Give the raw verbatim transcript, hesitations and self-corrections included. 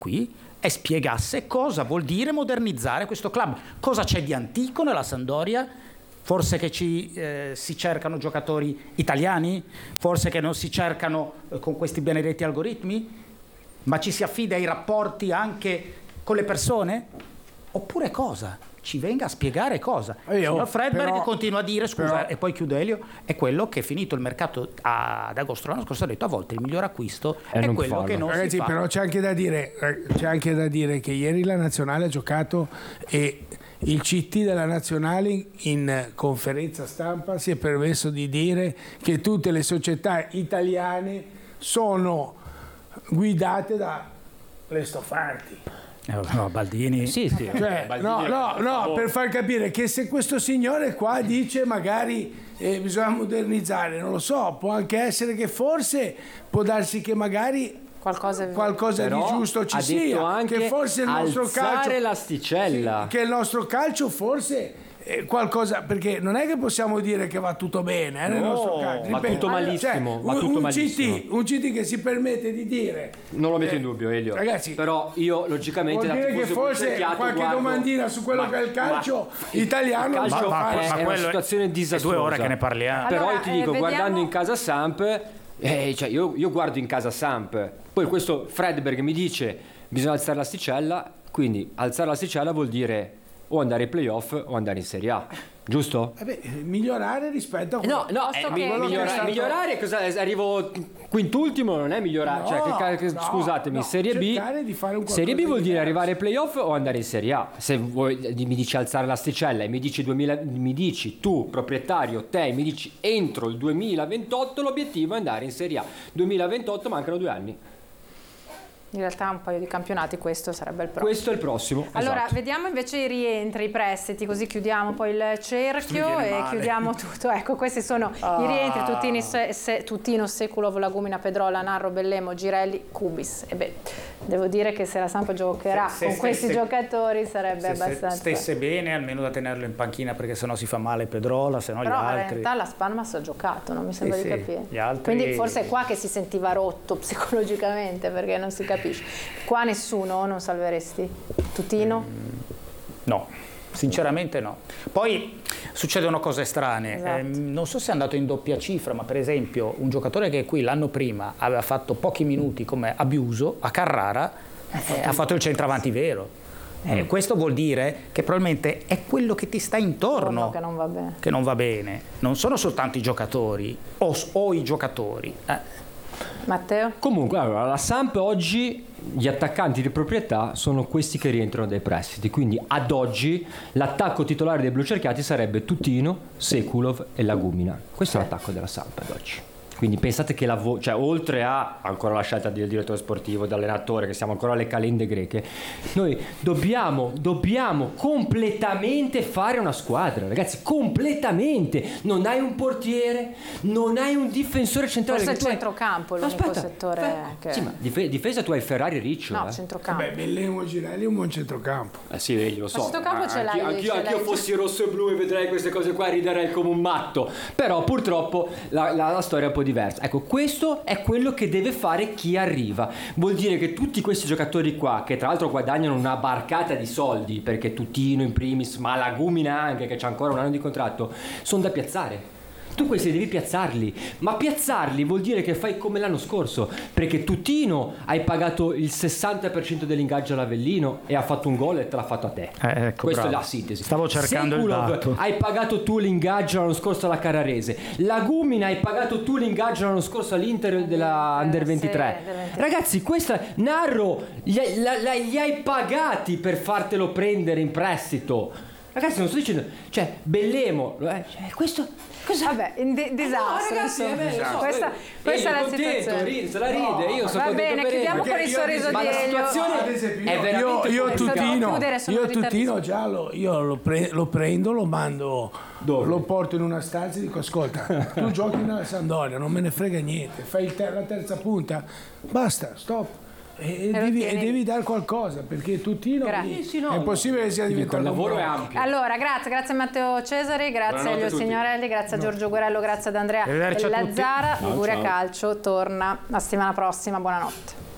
qui e spiegasse cosa vuol dire modernizzare questo club, cosa c'è di antico nella Sampdoria, forse che ci eh, si cercano giocatori italiani, forse che non si cercano eh, con questi benedetti algoritmi, ma ci si affida ai rapporti anche con le persone? Oppure cosa? Ci venga a spiegare cosa. Il signor Fredberg però, continua a dire, scusa, però, e poi chiudo Elio, è quello che finito il mercato ad agosto l'anno scorso ha detto a volte il miglior acquisto è, è quello farlo. Che non Ragazzi, si fa. Però c'è anche da dire, c'è anche da dire che ieri la Nazionale ha giocato e il C T della Nazionale in conferenza stampa si è permesso di dire che tutte le società italiane sono guidate da Lestofanti. Eh, no, Baldini. Sì, sì. Cioè, Baldini no, no, no, per far capire che se questo signore qua dice magari eh, bisogna modernizzare, non lo so, può anche essere che forse può darsi che magari qualcosa, qualcosa di giusto ci sia, anche che forse il nostro calcio l'asticella. Sì, che il nostro calcio forse eh, qualcosa, perché non è che possiamo dire che va tutto bene eh, nel no, nostro calcio. va tutto malissimo, cioè, va tutto un, malissimo. C T, un C T che si permette di dire non lo metto eh, in dubbio, Elio, ragazzi, però io logicamente vuol dire che forse qualche guardo, domandina su quello ma, che è il calcio ma, italiano il calcio ma, ma, è, ma è una situazione disastrosa. È due ore che ne parliamo. Però allora, io ti dico, eh, guardando in casa Samp, eh, cioè io, io guardo in casa Samp, poi questo Fredberg mi dice bisogna alzare l'asticella, quindi alzare l'asticella vuol dire o andare ai playoff o andare in Serie A, giusto? Eh beh, migliorare rispetto a quello, No, no, eh, che- migliora- che è stato- migliorare cosa? Arrivo quintultimo, non è migliorare, No, cioè che, che, no, scusatemi, no, Serie B, cercare di fare un Serie B qualcosa vuol di dire diverso. arrivare ai playoff o andare in Serie A. Se vuoi, mi dici alzare l'asticella e mi dici duemila, mi dici tu proprietario, te mi dici entro il duemilaventotto l'obiettivo è andare in Serie A. duemilaventotto mancano due anni. In realtà un paio di campionati, questo sarebbe il prossimo. Questo è il prossimo. Allora, esatto. vediamo invece i rientri, i prestiti, così chiudiamo poi il cerchio e male. chiudiamo tutto. Ecco, questi sono Ah. i rientri: Tutini, Se- Se- Tutino, Sekulov, Lagumina, Pedrola, Narro, Bellemo, Girelli, Kubis. E beh, devo dire che se la Samp giocherà Se- se con questi stesse- giocatori sarebbe Se, se abbastanza. stesse bene, almeno da tenerlo in panchina, perché sennò si fa male Pedrola, sennò Però gli in altri. realtà la Spanmas ha giocato, non mi sembra Sì, di sì, capire. gli altri- Quindi forse è qua che si sentiva rotto psicologicamente, perché non si capisce. Qua nessuno non salveresti? Tutino? No, sinceramente no. Poi succedono cose strane. Esatto. Eh, non so se è andato in doppia cifra, ma per esempio un giocatore che qui l'anno prima aveva fatto pochi minuti come Abiuso a Carrara eh, ha fatto il centravanti vero. Eh, questo vuol dire che probabilmente è quello che ti sta intorno Che non va bene. che non va bene. Non sono soltanto i giocatori o, o i giocatori. Eh. Matteo? Comunque, allora, la Samp oggi, gli attaccanti di proprietà sono questi che rientrano dai prestiti, quindi ad oggi l'attacco titolare dei blucerchiati sarebbe Tutino, Sekulov e Lagumina. Questo è l'attacco della Samp ad oggi. Quindi pensate che la vo- cioè, oltre a ancora la scelta del direttore sportivo, dell'allenatore, che siamo ancora alle calende greche, noi dobbiamo, dobbiamo completamente fare una squadra, ragazzi, completamente. Non hai un portiere, non hai un difensore centrale. Forse il Tu hai- centrocampo è l'unico Aspetta, settore aspetta. che- Sì, ma dif- difesa tu hai Ferrari e Riccio. No, eh. centrocampo. Beh, Bellemo, Girelli è un buon centrocampo. Eh sì, vedi, lo so. Ma centrocampo ce l'hai, Anch'io, anch'io, ce anch'io l'hai. fossi rosso e blu e vedrei queste cose qua, riderei come un matto. Però purtroppo la, la- la storia è un po' diversa. Ecco, questo è quello che deve fare chi arriva. Vuol dire che tutti questi giocatori qua, che tra l'altro guadagnano una barcata di soldi, perché Tutino in primis, ma Lagumina anche, che c'ha ancora un anno di contratto, sono da piazzare. Tu questi devi piazzarli, ma piazzarli vuol dire che fai come l'anno scorso, perché Tutino hai pagato il sessanta per cento dell'ingaggio all'Avellino e ha fatto un gol e te l'ha fatto a te. Eh, ecco, Questa bravo. è la sintesi. Stavo cercando il Sekulov, dato. hai pagato tu l'ingaggio l'anno scorso alla Carrarese. Lagumina hai pagato tu l'ingaggio l'anno scorso all'Inter della Under ventitré. Sì, del ventitré. Ragazzi, questa Narro gli, hai- la- la- gli hai pagati per fartelo prendere in prestito. Ragazzi, non sto dicendo, cioè, Bellemo, eh, cioè, questo cosa? Vabbè, in di- disastro. ragazzi, insomma. eh, beh, lo so, questa eh, questa è la contento, situazione. ride, se la ride, io sono Va contento bene, per chiudiamo Elio. con il Perché io sorriso Ma di la Elio. situazione Ad esempio, è io, veramente io, È stato Tutino, chiudere, sono io ritardissimo. Tutino già lo, io lo, pre- lo prendo, lo mando, Dove? lo porto in una stanza e dico ascolta, tu giochi nella Sampdoria, non me ne frega niente, fai il ter- la terza punta, basta, stop. E, e lo devi, e tieni. devi dar qualcosa, perché Tutino Grazie. lì Sì, sì, no, è possibile che sia Dico, diventato il lavoro un è pro. ampio. Allora, grazie, grazie a Matteo Cesari, grazie a Buonanotte Elio a tutti. Signorelli, grazie a Giorgio Guerello, grazie ad Andrea Arrivederci a tutti. Lazzara. Ciao, Liguria ciao. Calcio torna la settimana prossima, buonanotte.